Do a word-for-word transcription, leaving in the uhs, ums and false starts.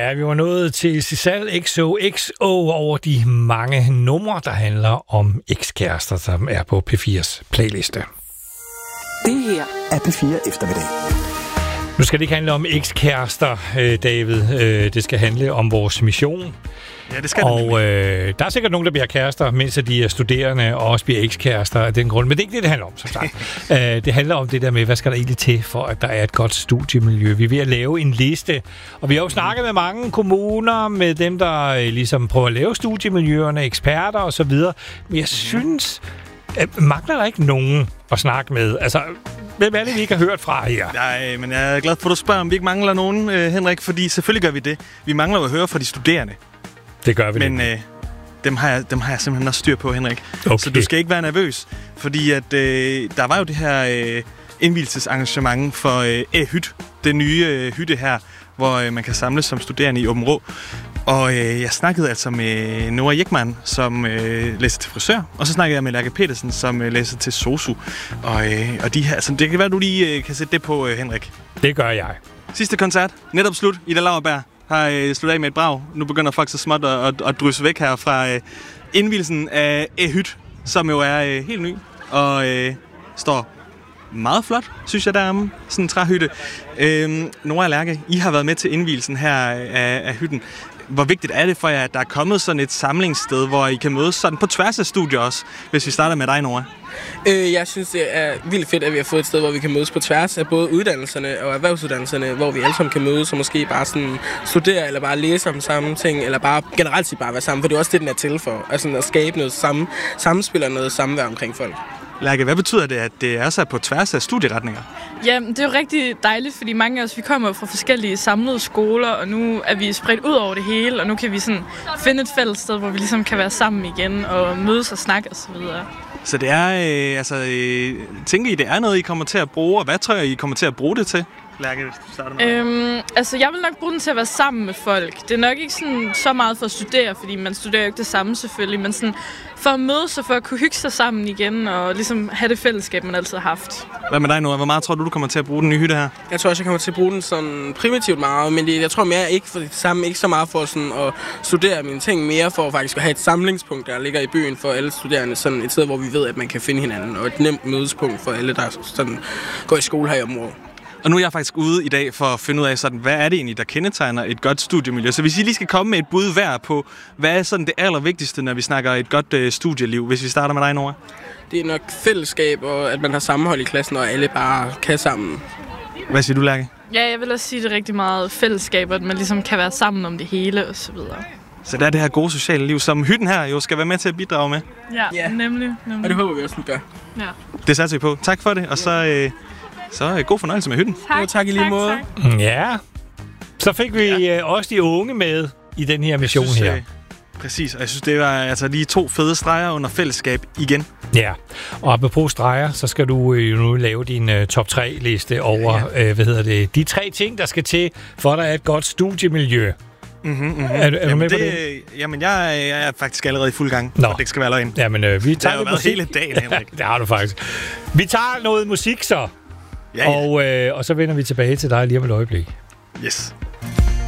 Ja, vi var nået til Sisal X O X O over de mange numre, der handler om ekskærester, som er på P fires playliste. Det her er P fire Eftermiddag. Nu skal det ikke handle om ekskærester, David. Det skal handle om vores mission. Ja, det skal og øh, der er sikkert nogen, der bliver kærester, mens de er studerende, og også bliver ekskærester af den grund. Men det er ikke det, det handler om, som sagt. uh, det handler om det der med, hvad skal der egentlig til, for at der er et godt studiemiljø. Vi er ved at lave en liste, og vi har jo snakket med mange kommuner, med dem, der øh, ligesom prøver at lave studiemiljøerne, eksperter og så videre. Men jeg synes, øh, mangler der ikke nogen at snakke med? Altså, hvem er det, vi ikke har hørt fra her? Nej, men jeg er glad for, at du spørger, om vi ikke mangler nogen, øh, Henrik, fordi selvfølgelig gør vi det. Vi mangler jo at høre fra de studerende. Det gør vi. Men øh, dem, har jeg, dem har jeg simpelthen også styr på, Henrik. Okay. Så du skal ikke være nervøs, fordi at, øh, der var jo det her øh, indvielsesarrangement for øh, E-Hyt, det nye øh, hytte her, hvor øh, man kan samles som studerende i Åben Rå. Og øh, jeg snakkede altså med Nora Jekman, som øh, læser til frisør, og så snakkede jeg med Lærke Petersen, som øh, læser til sosu. Og, øh, og de her, altså, det kan være, du lige øh, kan sætte det på, øh, Henrik. Det gør jeg. Sidste koncert, netop slut, Ida Lauerberg har øh, sluttet af med et brag. Nu begynder folk så småt at, at, at drysse væk her fra øh, indvielsen af E-Hyt, som jo er øh, helt ny og øh, står meget flot, synes jeg, deromme. Sådan en træhytte. Øh, Nora og Lærke, I har været med til indvielsen her af, af hytten. Hvor vigtigt er det for jer, at der er kommet sådan et samlingssted, hvor I kan mødes sådan på tværs af studier også, hvis vi starter med dig, Nora? Øh, jeg synes, det er vildt fedt, at vi har fået et sted, hvor vi kan mødes på tværs af både uddannelserne og erhvervsuddannelserne, hvor vi alle sammen kan mødes og måske bare sådan studere, eller bare læse om samme ting, eller bare generelt set bare være sammen, for det er også det, den er til for, altså at skabe noget samme, samspil og noget samvær omkring folk. Lærke, hvad betyder det, at det er så på tværs af studieretninger? Ja, det er jo rigtig dejligt, fordi mange af os, vi kommer fra forskellige samlede skoler, og nu er vi spredt ud over det hele, og nu kan vi sådan finde et fælles sted, hvor vi ligesom kan være sammen igen og mødes og snakke og så videre. Så det er, øh, altså, øh, tænker I, det er noget, I kommer til at bruge, og hvad tror I, I kommer til at bruge det til? Lærke, hvis du starter med. Øhm, altså, jeg vil nok bruge den til at være sammen med folk. Det er nok ikke sådan, så meget for at studere, fordi man studerer jo ikke det samme selvfølgelig, men sådan for at mødes og for at kunne hygge sig sammen igen, og ligesom have det fællesskab, man altid har haft. Hvad med dig, Nora? Hvor meget tror du, du kommer til at bruge den nye hytte her? Jeg tror også, jeg kommer til at bruge den sådan primitivt meget, men det, jeg tror mere ikke for det samme, ikke så meget for sådan at studere mine ting, mere for faktisk at have et samlingspunkt, der ligger i byen for alle studerende, sådan et sted, hvor vi ved, at man kan finde hinanden, og et nemt mødespunkt for alle, der sådan går i skole her i området. Og nu er jeg faktisk ude i dag for at finde ud af, sådan, hvad er det egentlig, der kendetegner et godt studiemiljø. Så hvis I lige skal komme med et bud hver på, hvad er sådan det allervigtigste, når vi snakker et godt øh, studieliv, hvis vi starter med dig, Nora? Det er nok fællesskab, og at man har sammenhold i klassen, og alle bare kan sammen. Hvad siger du, Lærke? Ja, jeg vil også sige, det er rigtig meget fællesskab, at man ligesom kan være sammen om det hele og så videre. Så der er det her gode sociale liv, som hytten her jo skal være med til at bidrage med. Ja, ja. nemlig, nemlig. Og det håber vi også, vi gør. Ja. Det satser vi på. Tak for det, og så... Øh, Så øh, god fornøjelse med hytten. Tak, jo, tak i lige tak, måde. Tak. Ja, så fik vi ja. øh, også de unge med i den her mission synes, her. Øh, præcis, og jeg synes, det var altså lige to fede streger under fællesskab igen. Ja, og apropos streger, så skal du øh, nu lave din øh, top tre liste over, ja. øh, hvad hedder det, de tre ting, der skal til, for at der er et godt studiemiljø. Mm-hmm, mm-hmm. Er, er jamen, du med det, på det? Jamen, jeg, jeg er faktisk allerede i fuld gang, Nå. for det ikke skal være løgn. Jamen, øh, vi tager det har jo været musik. hele dagen, Henrik. Det har du faktisk. Vi tager noget musik så, ja, ja. Og, øh, og så vender vi tilbage til dig lige om et øjeblik. Yes.